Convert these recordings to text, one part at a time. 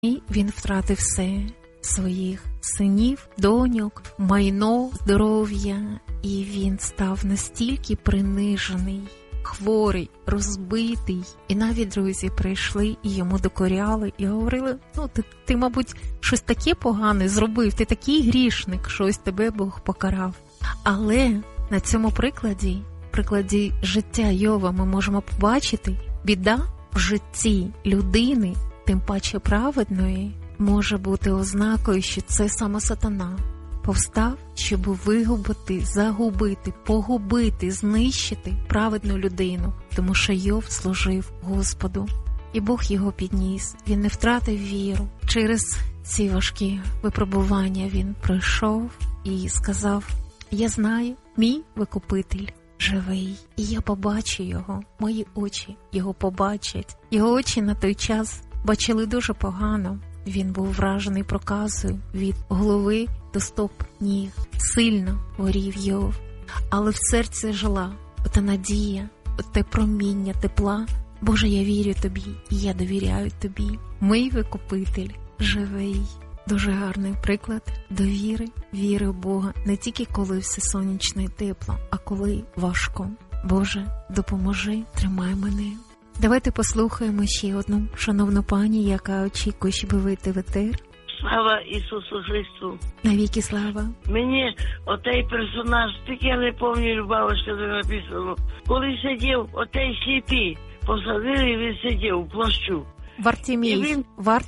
І він втратив все. Своїх синів, доньок, майно, здоров'я. І він став настільки принижений, хворий, розбитий. І навіть друзі прийшли і йому докоряли, і говорили, ти, мабуть, щось таке погане зробив, ти такий грішник, що ось тебе Бог покарав. Але на цьому прикладі життя Йова ми можемо побачити, біда в житті людини, тим паче праведної, може бути ознакою, що це саме сатана повстав, щоб вигубити, загубити, погубити, знищити праведну людину, тому що Йов служив Господу. І Бог його підніс. Він не втратив віру. Через ці важкі випробування він пройшов і сказав: «Я знаю, мій Викупитель живий, і я побачу його, мої очі його побачать». Його очі на той час бачили дуже погано. Він був вражений проказою від голови до стоп ніг. Сильно горів Йов. Але в серці жила ота надія, оте проміння тепла. Боже, я вірю тобі, і я довіряю тобі. Мій Викупитель живий. Дуже гарний приклад довіри, віри в Бога. Не тільки коли все сонячно і тепло, а коли важко. Боже, допоможи, тримай мене. Давайте послухаємо ще одну шановну пані, яка очікує, щоб вийти в етер. Слава Ісусу Христу! Навіки слава! Мені отей персонаж, тільки я не пам'ятаю, Любава, що це написано. Коли сидів отей сліпий, посадили, він сидів у плащу. Вартімій.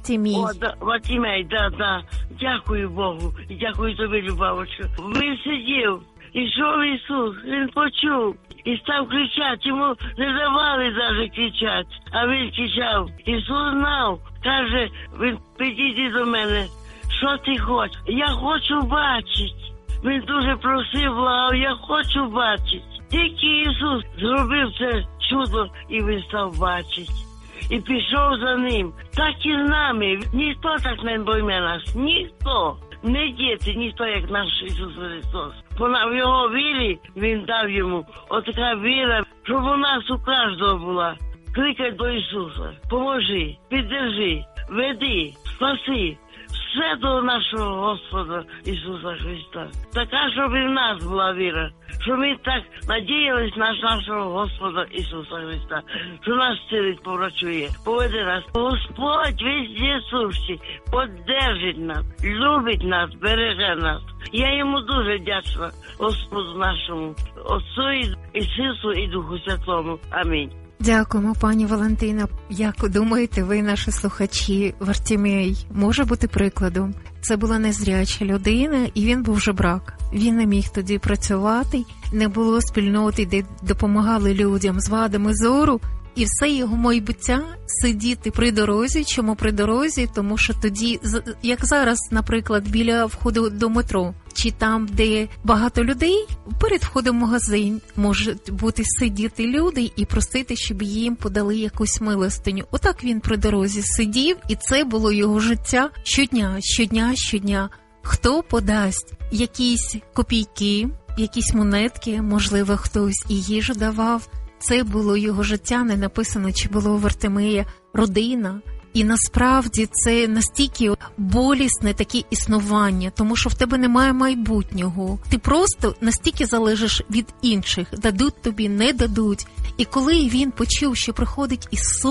Вартімій, да. Дякую Богу. І дякую тобі, Любавочка. Він сидів, ішов Ісус, він почув. І став кричати, йому не давали навіть кричати, а він кричав. Ісус знав, каже, він підійди до мене, що ти хочеш? Я хочу бачити. Він дуже просив, благав, я хочу бачити. Тільки Ісус зробив це чудо, і він став бачити. І пішов за ним. Так і з нами. Ніхто так не пойме нас. Ніхто. Не діти, ніхто, як наш Ісус Христос. В його вірі він дав йому отака віра, щоб у нас у кожного була. Кликай до Ісуса, поможи, піддержи, веди, спаси. Все до нашого Господа Ісуса Христа. Така, щоб і в нас була віра. Щоб ми так надіялись на нашого Господа Ісуса Христа. Що нас цілить, поврачує, поведе нас. Господь везде сущий, поддержить нас, любить нас, береже нас. Я йому дуже вдячна, Господу нашому, Отцу і Сину і Духу Святому. Амінь. Дякуємо, пані Валентина. Як думаєте ви, наші слухачі, Вартімей може бути прикладом? Це була незряча людина, і він був жебрак. Він не міг тоді працювати, не було спільноти, де допомагали людям з вадами зору. І все його майбуття сидіти при дорозі. Чому при дорозі? Тому що тоді, як зараз, наприклад, біля входу до метро, чи там, де багато людей, перед входом в магазин можуть бути сидіти люди і просити, щоб їм подали якусь милостиню. Отак він при дорозі сидів, і це було його життя щодня. Хто подасть якісь копійки, якісь монетки, можливо, хтось і їжу давав. Це було його життя, не написано, чи було у Вартимея родина. І насправді це настільки болісне таке існування, тому що в тебе немає майбутнього. Ти просто настільки залежиш від інших, дадуть тобі, не дадуть. І коли він почув, що приходить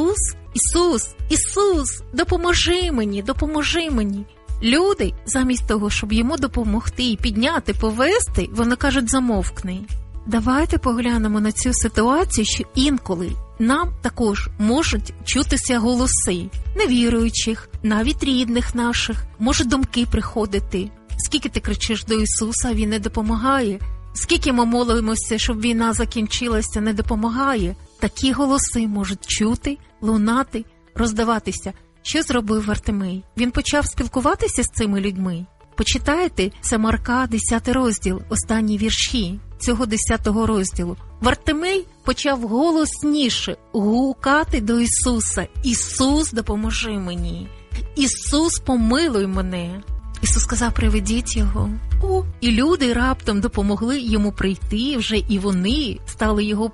Ісус, допоможи мені. Люди, замість того, щоб йому допомогти, підняти, повести, вони кажуть, замовкни. Давайте поглянемо на цю ситуацію, що інколи нам також можуть чутися голоси невіруючих, навіть рідних наших, можуть думки приходити. Скільки ти кричиш до Ісуса, а Він не допомагає? Скільки ми молимося, щоб війна закінчилася, не допомагає? Такі голоси можуть чути, лунати, роздаватися. Що зробив Вартимей? Він почав спілкуватися з цими людьми. Почитайте, це Марка, 10 розділ, останні вірші цього 10 розділу. Вартимей почав голосніше гукати до Ісуса. Ісус, допоможи мені. Ісус, помилуй мене. Ісус сказав, приведіть його. І люди раптом допомогли йому прийти вже, і вони стали його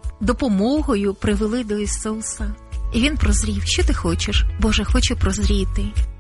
допомогою, привели до Ісуса. І він прозрів. Що ти хочеш? Боже, хочу прозріти.